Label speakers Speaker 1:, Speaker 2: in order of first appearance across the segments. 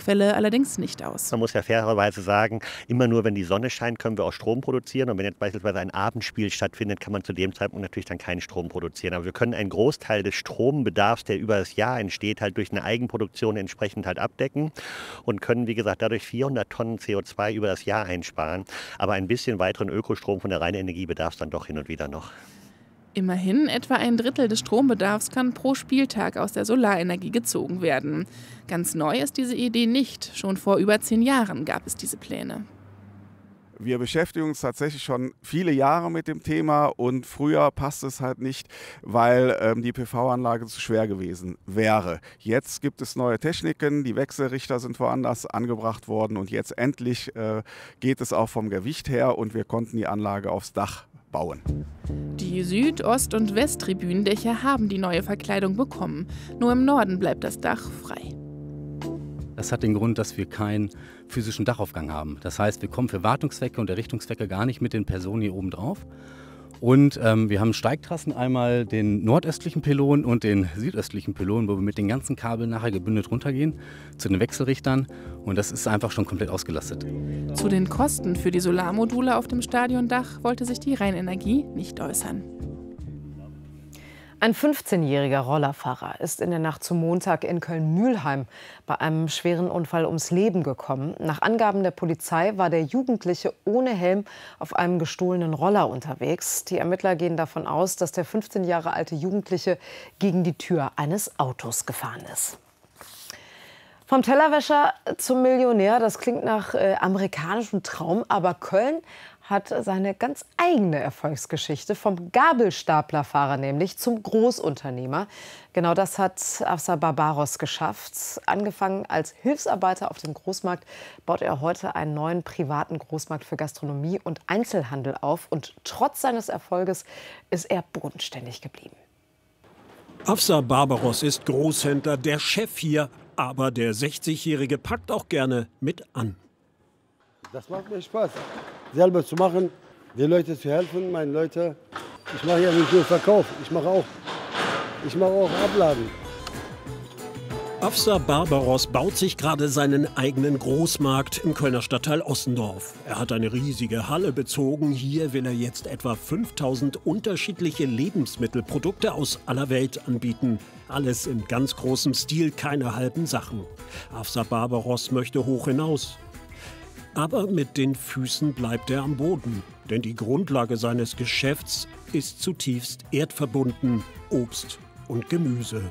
Speaker 1: Ausfälle allerdings nicht aus.
Speaker 2: Man muss ja fairerweise sagen, immer nur wenn die Sonne scheint, können wir auch Strom produzieren. Und wenn jetzt beispielsweise ein Abendspiel stattfindet, kann man zu dem Zeitpunkt natürlich dann keinen Strom produzieren. Aber wir können einen Großteil des Strombedarfs, der über das Jahr entsteht, halt durch eine Eigenproduktion entsprechend halt abdecken und können, wie gesagt, dadurch 400 Tonnen CO2 über das Jahr einsparen. Aber ein bisschen weiteren Ökostrom von der reinen Energie bedarf es dann doch hin und wieder noch.
Speaker 1: Immerhin etwa ein Drittel des Strombedarfs kann pro Spieltag aus der Solarenergie gezogen werden. Ganz neu ist diese Idee nicht. Schon vor über 10 Jahren gab es diese Pläne.
Speaker 3: Wir beschäftigen uns tatsächlich schon viele Jahre mit dem Thema und früher passt es halt nicht, weil die PV-Anlage zu schwer gewesen wäre. Jetzt gibt es neue Techniken, die Wechselrichter sind woanders angebracht worden und jetzt endlich geht es auch vom Gewicht her und wir konnten die Anlage aufs Dach bauen.
Speaker 1: Die Süd-, Ost- und Westtribünendächer haben die neue Verkleidung bekommen. Nur im Norden bleibt das Dach frei.
Speaker 4: Das hat den Grund, dass wir keinen physischen Dachaufgang haben. Das heißt, wir kommen für Wartungszwecke und Errichtungszwecke gar nicht mit den Personen hier oben drauf. Und wir haben Steigtrassen, einmal den nordöstlichen Pylon und den südöstlichen Pylon, wo wir mit den ganzen Kabeln nachher gebündelt runtergehen zu den Wechselrichtern. Und das ist einfach schon komplett ausgelastet.
Speaker 1: Zu den Kosten für die Solarmodule auf dem Stadiondach wollte sich die Rheinenergie nicht äußern.
Speaker 5: Ein 15-jähriger Rollerfahrer ist in der Nacht zum Montag in Köln-Mülheim bei einem schweren Unfall ums Leben gekommen. Nach Angaben der Polizei war der Jugendliche ohne Helm auf einem gestohlenen Roller unterwegs. Die Ermittler gehen davon aus, dass der 15 Jahre alte Jugendliche gegen die Tür eines Autos gefahren ist. Vom Tellerwäscher zum Millionär, das klingt nach amerikanischem Traum, aber Köln hat seine ganz eigene Erfolgsgeschichte, vom Gabelstaplerfahrer nämlich zum Großunternehmer. Genau das hat Afsar Barbaros geschafft. Angefangen als Hilfsarbeiter auf dem Großmarkt, baut er heute einen neuen privaten Großmarkt für Gastronomie und Einzelhandel auf. Und trotz seines Erfolges ist er bodenständig geblieben.
Speaker 6: Afsar Barbaros ist Großhändler, der Chef hier. Aber der 60-Jährige packt auch gerne mit an.
Speaker 7: Das macht mir Spaß, selber zu machen, den Leuten zu helfen, meinen Leute. Ich mache ja nicht nur Verkauf, ich mache auch Abladen.
Speaker 6: Afsar Barbaros baut sich gerade seinen eigenen Großmarkt im Kölner Stadtteil Ossendorf. Er hat eine riesige Halle bezogen. Hier will er jetzt etwa 5000 unterschiedliche Lebensmittelprodukte aus aller Welt anbieten. Alles in ganz großem Stil, keine halben Sachen. Afsar Barbaros möchte hoch hinaus. Aber mit den Füßen bleibt er am Boden. Denn die Grundlage seines Geschäfts ist zutiefst erdverbunden: Obst und Gemüse.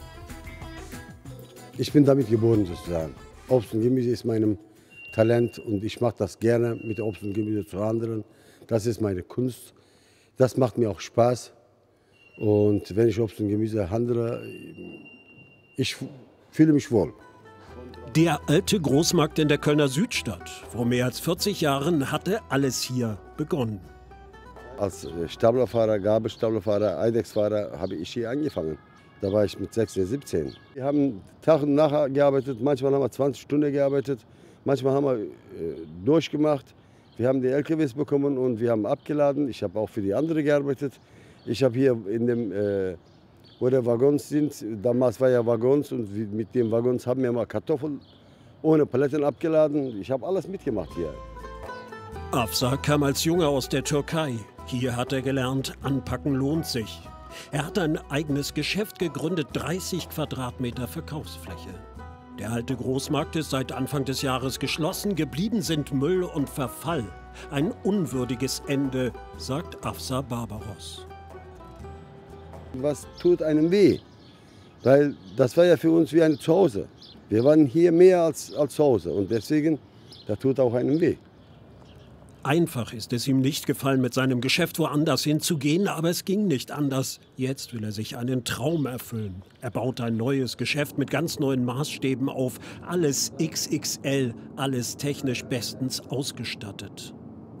Speaker 7: Ich bin damit geboren sozusagen. Obst und Gemüse ist mein Talent und ich mache das gerne, mit Obst und Gemüse zu handeln. Das ist meine Kunst. Das macht mir auch Spaß. Und wenn ich Obst und Gemüse handle, ich fühle mich wohl.
Speaker 6: Der alte Großmarkt in der Kölner Südstadt. Vor mehr als 40 Jahren hatte alles hier begonnen.
Speaker 7: Als Staplerfahrer, Gabelstaplerfahrer, Eidechsfahrer habe ich hier angefangen. Da war ich mit 16, 17. Wir haben Tag und Nacht gearbeitet, manchmal haben wir 20 Stunden gearbeitet, manchmal haben wir durchgemacht. Wir haben die LKWs bekommen und wir haben abgeladen. Ich habe auch für die anderen gearbeitet. Ich habe hier in dem, wo die Waggons sind, damals war ja Waggons und mit den Waggons haben wir mal Kartoffeln ohne Paletten abgeladen. Ich habe alles mitgemacht hier.
Speaker 6: Afsar kam als Junge aus der Türkei. Hier hat er gelernt, anpacken lohnt sich. Er hat ein eigenes Geschäft gegründet, 30 Quadratmeter Verkaufsfläche. Der alte Großmarkt ist seit Anfang des Jahres geschlossen. Geblieben sind Müll und Verfall. Ein unwürdiges Ende, sagt Afsar Barbaros.
Speaker 7: Was tut einem weh? Weil das war ja für uns wie ein Zuhause. Wir waren hier mehr als zu Hause und deswegen, das tut auch einem weh.
Speaker 6: Einfach ist es ihm nicht gefallen, mit seinem Geschäft woanders hinzugehen, aber es ging nicht anders. Jetzt will er sich einen Traum erfüllen. Er baut ein neues Geschäft mit ganz neuen Maßstäben auf. Alles XXL, alles technisch bestens ausgestattet.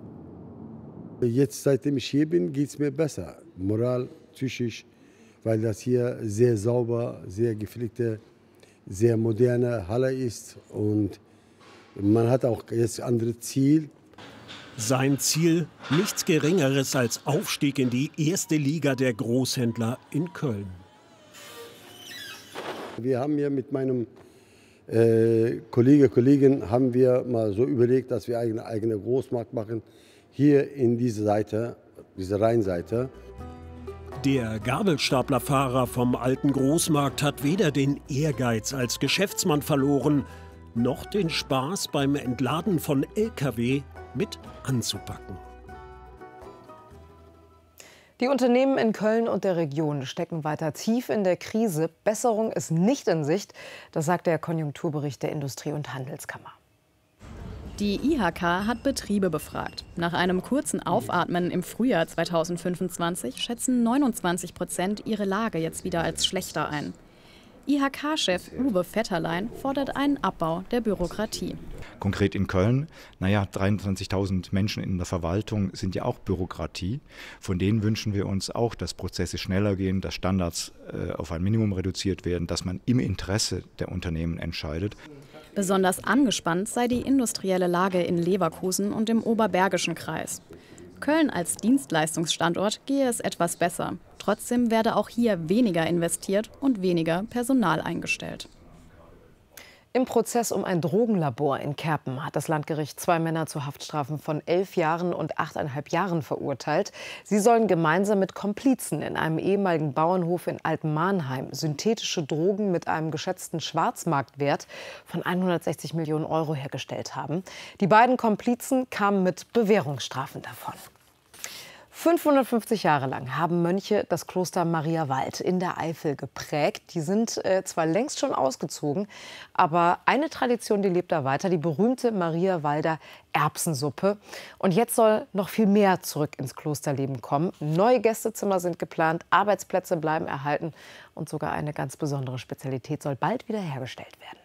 Speaker 7: Jetzt, seitdem ich hier bin, geht es mir besser. Moral, psychisch, weil das hier sehr sauber, sehr gepflegte, sehr moderne Halle ist. Und man hat auch jetzt ein anderes Ziel.
Speaker 6: Sein Ziel, nichts Geringeres als Aufstieg in die erste Liga der Großhändler in Köln.
Speaker 7: Wir haben hier mit meinem Kollegen, haben wir mal so überlegt, dass wir einen eigenen Großmarkt machen, hier in diese Seite, diese Rheinseite.
Speaker 6: Der Gabelstaplerfahrer vom alten Großmarkt hat weder den Ehrgeiz als Geschäftsmann verloren, noch den Spaß beim Entladen von Lkw mit anzupacken.
Speaker 5: Die Unternehmen in Köln und der Region stecken weiter tief in der Krise. Besserung ist nicht in Sicht, das sagt der Konjunkturbericht der Industrie- und Handelskammer.
Speaker 8: Die IHK hat Betriebe befragt. Nach einem kurzen Aufatmen im Frühjahr 2025 schätzen 29% ihre Lage jetzt wieder als schlechter ein. IHK-Chef Uwe Vetterlein fordert einen Abbau der Bürokratie.
Speaker 9: Konkret in Köln, 23.000 Menschen in der Verwaltung sind ja auch Bürokratie. Von denen wünschen wir uns auch, dass Prozesse schneller gehen, dass Standards auf ein Minimum reduziert werden, dass man im Interesse der Unternehmen entscheidet.
Speaker 8: Besonders angespannt sei die industrielle Lage in Leverkusen und im Oberbergischen Kreis. Köln als Dienstleistungsstandort gehe es etwas besser. Trotzdem werde auch hier weniger investiert und weniger Personal eingestellt.
Speaker 5: Im Prozess um ein Drogenlabor in Kerpen hat das Landgericht 2 Männer zu Haftstrafen von 11 Jahren und 8,5 Jahren verurteilt. Sie sollen gemeinsam mit Komplizen in einem ehemaligen Bauernhof in Altenmahnheim synthetische Drogen mit einem geschätzten Schwarzmarktwert von 160 Millionen Euro hergestellt haben. Die beiden Komplizen kamen mit Bewährungsstrafen davon. 550 Jahre lang haben Mönche das Kloster Mariawald in der Eifel geprägt. Die sind zwar längst schon ausgezogen, aber eine Tradition, die lebt da weiter, die berühmte Mariawalder Erbsensuppe. Und jetzt soll noch viel mehr zurück ins Klosterleben kommen. Neue Gästezimmer sind geplant, Arbeitsplätze bleiben erhalten und sogar eine ganz besondere Spezialität soll bald wieder hergestellt werden.